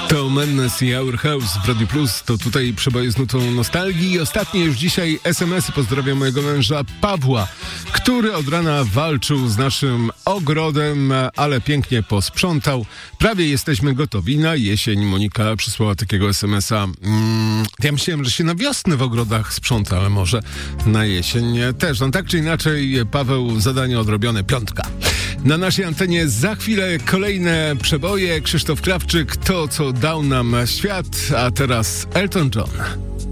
To Madness i Our House w Radio Plus. To tutaj przeboje z nutą nostalgii. I ostatnie już dzisiaj SMS-y. Pozdrawiam mojego męża Pawła, który od rana walczył z naszym ogrodem, ale pięknie posprzątał. Prawie jesteśmy gotowi na jesień. Monika przysłała takiego SMS-a. Ja myślałem, że się na wiosnę w ogrodach sprząta, ale może na jesień też. No tak czy inaczej, Paweł, zadanie odrobione, 5. Na naszej antenie za chwilę kolejne przeboje. Krzysztof Krawczyk, to co dał nam świat, a teraz Elton John.